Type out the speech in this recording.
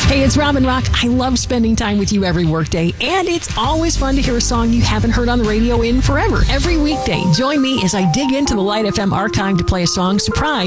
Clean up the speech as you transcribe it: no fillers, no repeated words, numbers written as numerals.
Hey, it's Robin Rock. I love spending time with you every workday, and it's always fun to hear a song you haven't heard on the radio in forever. Every weekday, join me as I dig into the Light FM archive to play a song surprise